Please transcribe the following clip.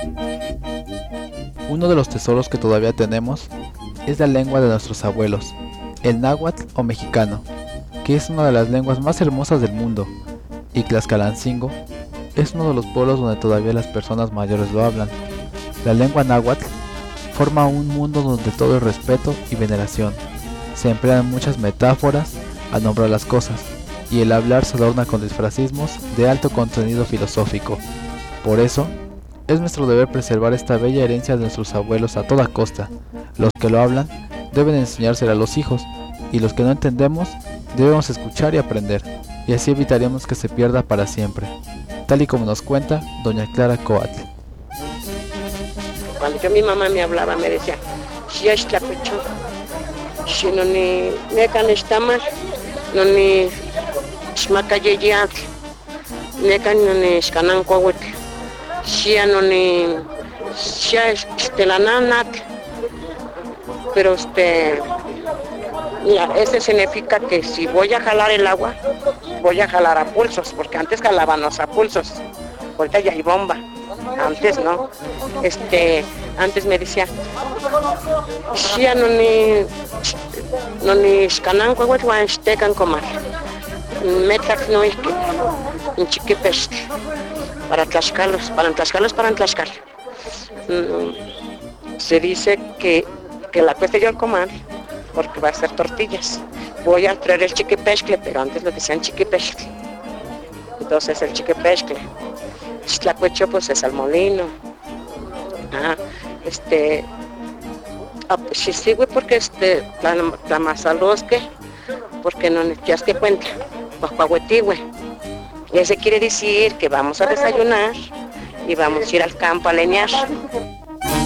Uno de los tesoros que todavía tenemos es la lengua de nuestros abuelos, el náhuatl o mexicano, que es una de las lenguas más hermosas del mundo, y Tlaxcalancingo es uno de los pueblos donde todavía las personas mayores lo hablan. La lengua náhuatl forma un mundo donde todo es respeto y veneración. Se emplean muchas metáforas al nombrar las cosas, y el hablar se adorna con disfrazismos de alto contenido filosófico. Por eso, es nuestro deber preservar esta bella herencia de nuestros abuelos a toda costa. Los que lo hablan deben enseñársela a los hijos, y los que no entendemos debemos escuchar y aprender, y así evitaremos que se pierda para siempre, tal y como nos cuenta doña Clara Coatl. Cuando mi mamá me hablaba, me decía, si es tlapecho, si no ni necan estamas, no ni smacayeyat, necan no ni escanancoahuet, si no ni si estelananat, pero mira, significa que si voy a jalar el agua, voy a jalar a pulsos, porque antes jalábamos a pulsos, ahorita ya hay bomba. Antes no, antes me decía, si no ni escananco, guay, estecan comar, metak no es que, en chiquipest, para Tlaxcala. Se dice que la cuesta yo al comer, porque va a ser tortillas. Voy a traer el chiquipescle, pero antes lo decían chiquipescle. Entonces el chiquipescle. Tlacuecho pues es al molino. Si sigue porque la masalosque, porque no necesitas que cuenta, guajuahuetigüe. Y ese quiere decir que vamos a desayunar y vamos a ir al campo a leñar.